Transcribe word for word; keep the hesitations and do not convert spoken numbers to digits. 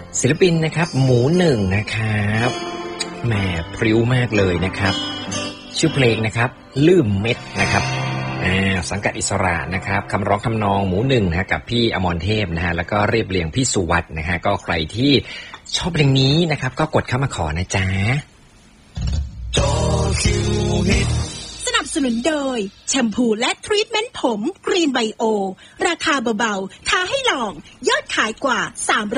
ศิลปินนะครับหมูหนึ่งนะครับแหมพริ้วมากเลยนะครับชื่อเพลงนะครับลืมเม็ดนะครับอ่าสังกัดอิสระนะครับคำร้องทำนองหมูหนึ่งนะกับพี่อมรเทพนะฮะแล้วก็เรียบเรียงพี่สุวัฒน์นะฮะก็ใครที่ชอบเพลงนี้นะครับก็กดเข้ามาขอนะจ๊ะสนับสนุนโดยแชมพูและทรีทเมนต์ผมกรีนไบโอราคาเบาๆท้าให้ลองยอดขายกว่าสาม